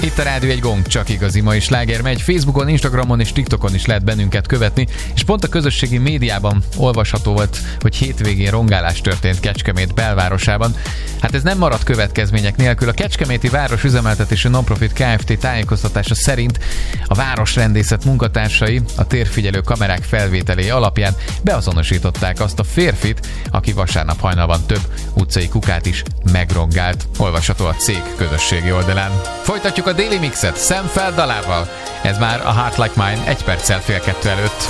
Itt a Rádió egy gong, csak igazi mai sláger megy. Facebookon, Instagramon és TikTokon is lehet bennünket követni, és pont a közösségi médiában olvasható volt, hogy hétvégén rongálás történt Kecskemét belvárosában. Hát ez nem maradt következmények nélkül. A Kecskeméti Város Üzemeltetési Nonprofit Kft. Tájékoztatása szerint a városrendészet munkatársai a térfigyelő kamerák felvételé alapján beazonosították azt a férfit, aki vasárnap hajnalban több utcai kukát is megrongált. Olvasható a cég közösségi oldalán. Folytatjuk a Daily Mixet Sam Feld dalával. Ez már a Heart Like Mine 1 perccel fél 2 előtt.